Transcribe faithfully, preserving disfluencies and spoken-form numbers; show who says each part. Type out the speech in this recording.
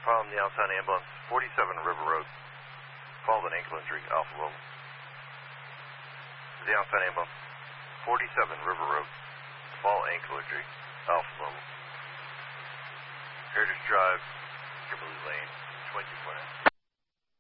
Speaker 1: Problem the outside ambulance, forty-seven River Road. Call an ankle injury, Alpha Level. The outside ambulance, forty-seven River Road. Fall ankle injury, Alpha Level. Heritage Drive, Kimberly Lane, twenty-four.